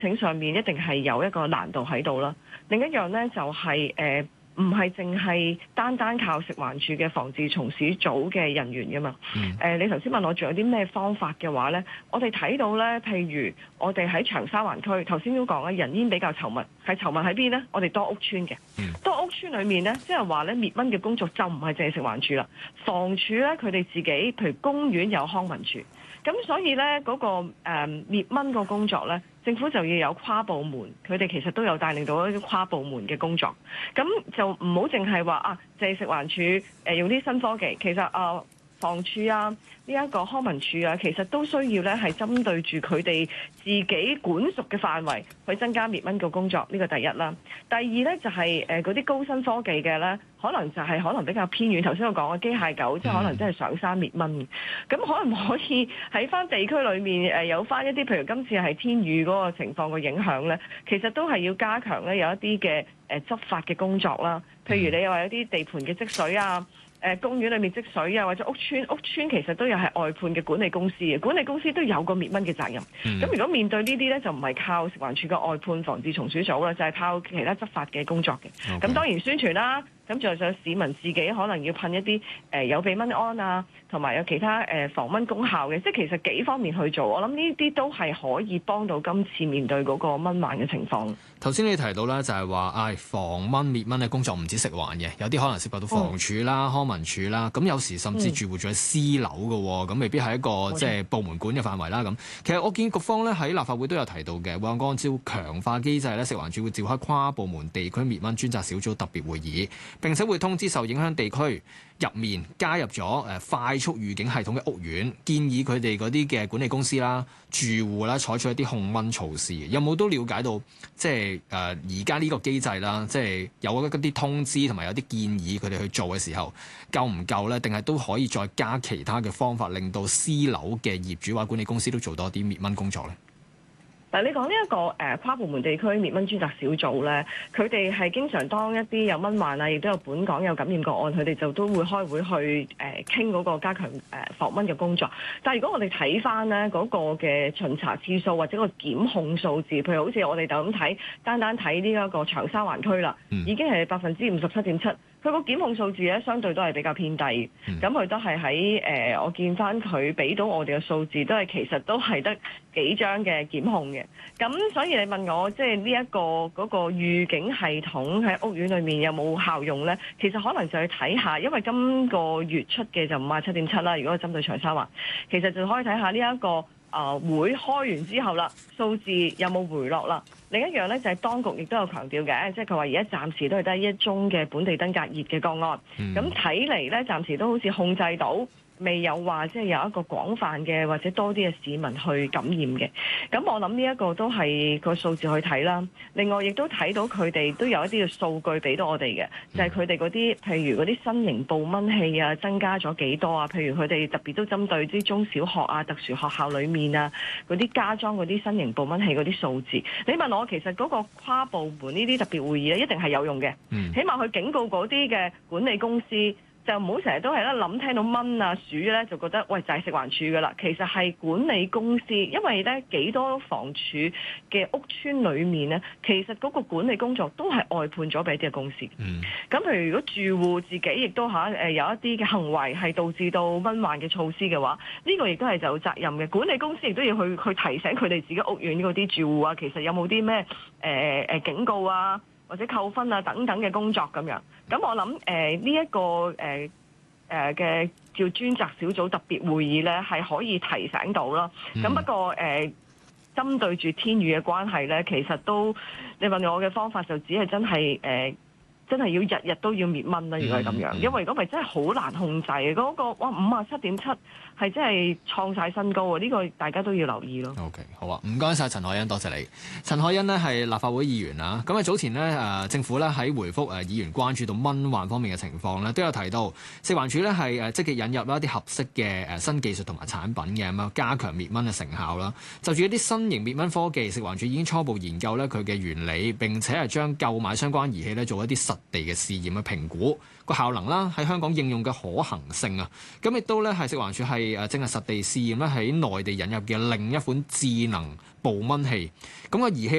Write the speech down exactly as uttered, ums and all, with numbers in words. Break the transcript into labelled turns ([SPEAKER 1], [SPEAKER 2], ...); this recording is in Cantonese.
[SPEAKER 1] 請上面一定係有一個難度喺度啦。另一樣咧就係、是、誒。唔係淨係單單靠食環署嘅防治蟲鼠組嘅人員㗎嘛？誒、嗯呃，你頭先問我仲有啲咩方法嘅話咧，我哋睇到咧，譬如我哋喺長沙灣區，頭先都講啦，人煙比較稠密，係稠密喺邊咧？我哋多屋邨嘅，嗯、多屋邨裡面咧，即係話咧滅蚊嘅工作就唔係淨係食環署啦，房署咧佢哋自己，譬如公園有康文署，咁所以咧嗰、那個誒、呃、滅蚊個工作咧。政府就要有跨部門，佢哋其實都有帶領到一啲跨部門嘅工作，咁就唔好淨係話啊，淨係食環署誒、呃、用啲新科技，其實啊房署啊呢一、這個康文署啊，其實都需要咧係針對住佢哋自己管屬嘅範圍去增加滅蚊嘅工作，呢、這個第一啦。第二咧就係誒嗰啲高新科技嘅咧，可能就係可能比較偏遠。頭先我講嘅機械狗，即係可能真係上山滅蚊。咁可唔可以喺翻地區裏面誒有翻一啲，譬如今次係天雨嗰個情況嘅影響咧，其實都係要加強咧有一啲嘅誒執法嘅工作啦。譬如你又話有啲地盤嘅積水啊。誒公園裏面積水啊，或者屋邨，屋邨其實都有係外判嘅管理公司嘅，管理公司都有個滅蚊嘅責任。咁、嗯、如果面對呢啲咧，就唔係靠食環署嘅外判防治蟲鼠組啦，就係、是、靠其他執法嘅工作嘅。咁 Okay. 當然宣傳啦，咁仲有市民自己可能要噴一啲誒、呃、有避蚊胺啊，同埋有，有其他誒、呃、防蚊功效嘅，即係其實幾方面去做。我諗呢啲都係可以幫到今次面對嗰個蚊患嘅情況。
[SPEAKER 2] 頭先你提到咧，就係話誒防蚊滅蚊嘅工作唔止食環嘅，有啲可能涉及到房署啦、嗯、康文署啦，咁有時甚至住戶仲喺私樓嘅，咁、嗯、未必係一個、嗯、即係部門管嘅範圍啦。咁其實我見局方咧喺立法會都有提到嘅，會按照強化機制咧，食環署會召開跨部門地區滅蚊專責小組特別會議，並且會通知受影響地區入面加入咗誒快速預警系統嘅屋苑，建議佢哋嗰啲嘅管理公司啦、住戶啦採取一啲控蚊措施。有冇都了解到即係誒而家呢個機制啦，即係有一啲通知同埋有啲建議佢哋去做嘅時候夠唔夠呢？定係都可以再加其他嘅方法，令到私樓嘅業主或管理公司都做多啲滅蚊工作呢？
[SPEAKER 1] 嗱，你講呢一個誒跨部門地區滅蚊專責小組咧，佢哋係經常當一啲有蚊患啊，亦都有本港有感染個案，佢哋就都會開會去誒傾嗰個加強誒防蚊嘅工作。但係如果我哋睇翻咧嗰個嘅巡查次數或者個檢控數字，譬如好似我哋就咁睇，單單睇呢一個長沙灣區啦，已經係百分之五十七點七。佢個檢控數字咧，相對都係比較偏低。咁佢、嗯、都係喺誒，我見翻佢俾到我哋嘅數字，都係其實都係得幾張嘅檢控嘅。咁所以你問我，即係呢一個嗰、嗰個預警系統喺屋苑裏面有冇效用咧？其實可能就去睇下，因為今個月出嘅就五十七點七啦。如果針對長沙灣，其實就可以睇下呢一個。啊、呃！會開完之後啦，數字有冇回落啦？另一樣咧就係、是、當局亦都有強調嘅，即係佢話而家暫時都係得一宗嘅本地登革熱嘅個案，咁睇嚟咧暫時都好似控制到。未有話即係有一個廣泛嘅或者多啲嘅市民去感染嘅，咁我諗呢一個都係個數字去睇啦。另外亦都睇到佢哋都有一啲嘅數據俾到我哋嘅，就係佢哋嗰啲譬如嗰啲新型報蚊器啊增加咗幾多啊？譬如佢哋特別都針對啲中小學啊、特殊學校裡面啊嗰啲加裝嗰啲新型報蚊器嗰啲數字。你問我其實嗰個跨部門呢啲特別會議咧，一定係有用嘅，起碼去警告嗰啲嘅管理公司。就唔好成日都係咧諗聽到蚊啊鼠咧就覺得喂就係食環署噶啦，其實係管理公司，因為咧幾多房署嘅屋邨裏面咧，其實嗰個管理工作都係外判咗俾啲嘅公司。嗯，咁譬如如果住戶自己亦都嚇誒有一啲嘅行為係導致到蚊患嘅措施嘅話，呢個亦都係就有責任嘅。管理公司亦都要去去提醒佢哋自己屋苑嗰啲住戶啊，其實有冇啲咩誒誒警告啊？或者扣分啊等等嘅工作咁樣，咁我諗誒呢一個誒誒嘅叫專責小組特別會議咧，係可以提醒到啦。咁、嗯、不過誒、呃，針對住天雨嘅關係咧，其實都你問我嘅方法就只係真係誒、呃，真係要日日都要滅蚊啦。如果係咁樣，嗯嗯、因為如果唔係真係好難控制嘅嗰、那個哇五啊七點七係真係創晒新高啊！呢、這個大家都要留意咯。
[SPEAKER 2] OK， 好啊，唔該晒陳凱欣，多謝你。陳凱欣呢係立法會議員啊，咁啊早前呢，誒、呃、政府咧喺回覆誒議員關注到蚊患方面嘅情況咧，都有提到食環署咧係誒積極引入一啲合適嘅誒新技術同埋產品嘅咁啊，加強滅蚊嘅成效啦。就住一啲新型滅蚊科技，食環署已經初步研究咧佢嘅原理，並且係將購買相關儀器咧做一啲實地嘅試驗去評估個效能啦，喺香港應用嘅可行性啊。咁亦都咧係食環署係誒正係實地試驗咧喺內地引入嘅另一款智能捕蚊器。咁個儀器